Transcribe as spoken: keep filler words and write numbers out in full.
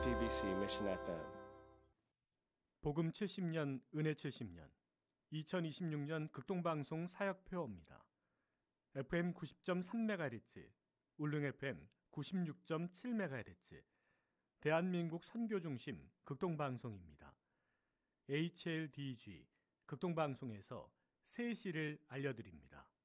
제이티비씨 미션 에프엠 복음 칠십 년, 은혜 칠십 년, 이천이십육 년 극동방송 사역표어입니다. 에프엠 구십 점 삼 메가헤르츠, 울릉 에프엠 구십육 점 칠 메가헤르츠, 대한민국 선교중심 극동방송입니다. 에이치엘디지 극동방송에서 새 시를 알려드립니다.